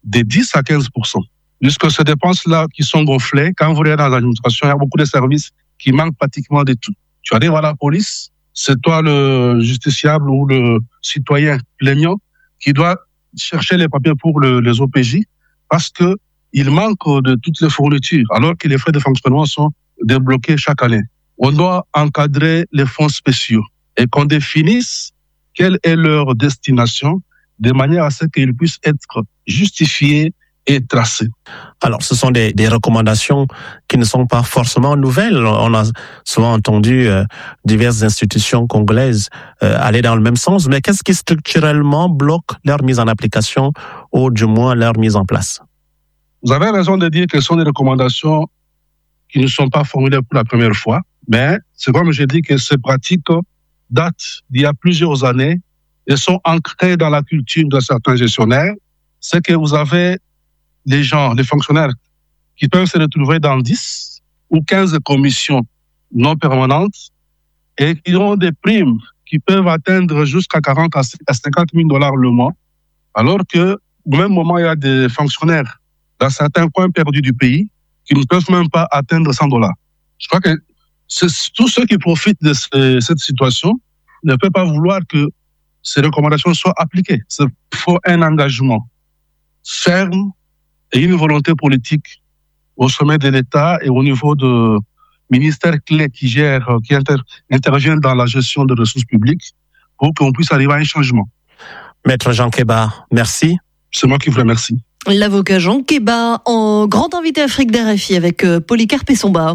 de 10 à 15%. Puisque ces dépenses-là qui sont gonflées, quand vous regardez dans l'administration, il y a beaucoup de services qui manquent pratiquement de tout. Tu arrives à la police, c'est toi le justiciable ou le citoyen plaignant qui doit chercher les papiers pour les OPJ parce que il manque de toutes les fournitures, alors que les frais de fonctionnement sont débloqués chaque année. On doit encadrer les fonds spéciaux et qu'on définisse quelle est leur destination de manière à ce qu'ils puissent être justifiés et tracés. Alors, ce sont des recommandations qui ne sont pas forcément nouvelles. On a souvent entendu diverses institutions congolaises aller dans le même sens, mais qu'est-ce qui structurellement bloque leur mise en application ou du moins leur mise en place? Vous avez raison de dire que ce sont des recommandations qui ne sont pas formulées pour la première fois, mais c'est comme je dis que ces pratiques datent d'il y a plusieurs années et sont ancrées dans la culture de certains gestionnaires. C'est que vous avez les gens, les fonctionnaires qui peuvent se retrouver dans 10 ou 15 commissions non permanentes et qui ont des primes qui peuvent atteindre jusqu'à 40 à 50 000 $ le mois, alors que au même moment, il y a des fonctionnaires dans certains coins perdus du pays qui ne peuvent même pas atteindre 100 $. Je crois que tous ceux qui profitent de cette situation ne peuvent pas vouloir que ces recommandations soient appliquées. Il faut un engagement ferme et une volonté politique au sommet de l'État et au niveau de ministères clés qui interviennent dans la gestion des ressources publiques pour qu'on puisse arriver à un changement. Maître Jean Keba, merci. C'est moi qui vous remercie. L'avocat Jean Keba, en grand invité Afrique d'RFI avec Polycarpe Essomba.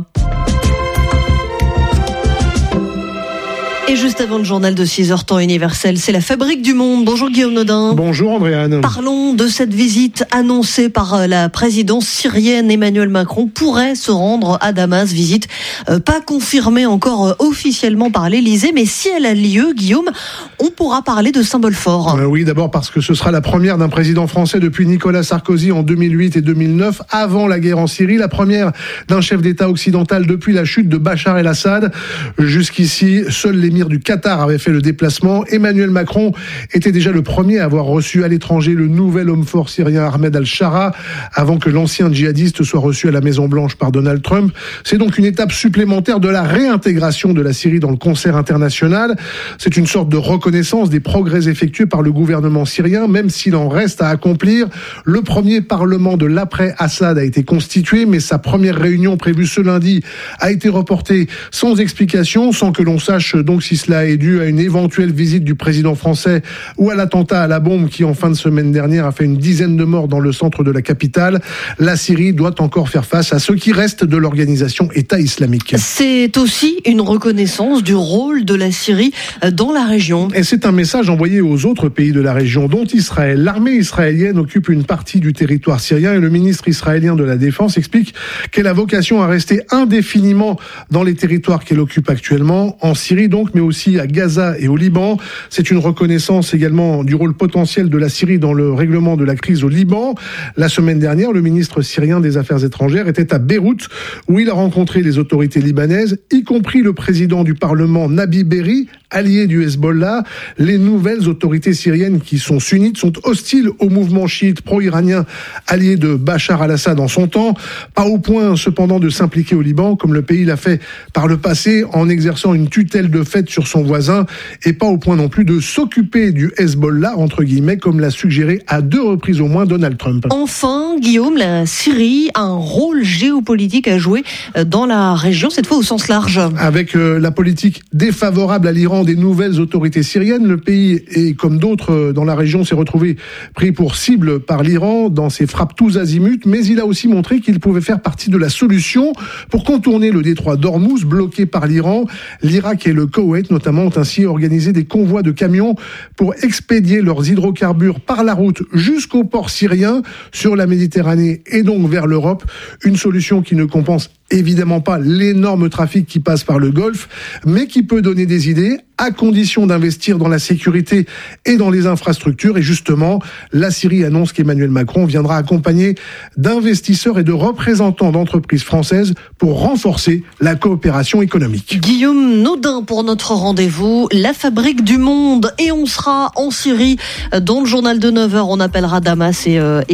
Et juste avant le journal de 6h temps universel, c'est la Fabrique du Monde. Bonjour Guillaume Nodin. Bonjour Andréane. Parlons de cette visite annoncée par la présidence syrienne. Emmanuel Macron pourrait se rendre à Damas. Visite pas confirmée encore officiellement par l'Elysée, mais si elle a lieu, Guillaume, on pourra parler de symbole fort. Oui, d'abord parce que ce sera la première d'un président français depuis Nicolas Sarkozy en 2008 et 2009, avant la guerre en Syrie. La première d'un chef d'État occidental depuis la chute de Bachar el-Assad. Jusqu'ici, seuls les du Qatar avait fait le déplacement. Emmanuel Macron était déjà le premier à avoir reçu à l'étranger le nouvel homme fort syrien Ahmed al-Shara, avant que l'ancien djihadiste soit reçu à la Maison-Blanche par Donald Trump. C'est donc une étape supplémentaire de la réintégration de la Syrie dans le concert international. C'est une sorte de reconnaissance des progrès effectués par le gouvernement syrien, même s'il en reste à accomplir. Le premier parlement de l'après-Assad a été constitué, mais sa première réunion prévue ce lundi a été reportée sans explication, sans que l'on sache donc si cela est dû à une éventuelle visite du président français ou à l'attentat à la bombe qui, en fin de semaine dernière, a fait une dizaine de morts dans le centre de la capitale. La Syrie doit encore faire face à ce qui reste de l'organisation État islamique. C'est aussi une reconnaissance du rôle de la Syrie dans la région. Et c'est un message envoyé aux autres pays de la région, dont Israël. L'armée israélienne occupe une partie du territoire syrien et le ministre israélien de la Défense explique qu'elle a vocation à rester indéfiniment dans les territoires qu'elle occupe actuellement, en Syrie donc, mais aussi à Gaza et au Liban. C'est une reconnaissance également du rôle potentiel de la Syrie dans le règlement de la crise au Liban. La semaine dernière, le ministre syrien des Affaires étrangères était à Beyrouth, où il a rencontré les autorités libanaises, y compris le président du Parlement Nabi Berri, allié du Hezbollah. Les nouvelles autorités syriennes qui sont sunnites sont hostiles au mouvement chiite pro-iranien allié de Bachar al-Assad en son temps. Pas au point cependant de s'impliquer au Liban, comme le pays l'a fait par le passé en exerçant une tutelle de fait sur son voisin, et pas au point non plus de s'occuper du Hezbollah, entre guillemets, comme l'a suggéré à 2 reprises au moins Donald Trump. Enfin, Guillaume, la Syrie a un rôle géopolitique à jouer dans la région, cette fois au sens large. Avec la politique défavorable à l'Iran des nouvelles autorités syriennes, le pays, et comme d'autres dans la région, s'est retrouvé pris pour cible par l'Iran dans ses frappes tous azimuts, mais il a aussi montré qu'il pouvait faire partie de la solution pour contourner le détroit d'Ormuz bloqué par l'Iran. L'Irak et le Koweït notamment ont ainsi organisé des convois de camions pour expédier leurs hydrocarbures par la route jusqu'au port syrien sur la Méditerranée et donc vers l'Europe. Une solution qui ne compense évidemment pas l'énorme trafic qui passe par le Golfe, mais qui peut donner des idées à condition d'investir dans la sécurité et dans les infrastructures. Et justement, la Syrie annonce qu'Emmanuel Macron viendra accompagné d'investisseurs et de représentants d'entreprises françaises pour renforcer la coopération économique. Guillaume Nodin pour notre rendez-vous, la Fabrique du Monde. Et on sera en Syrie dans le journal de 9h. On appellera Damas et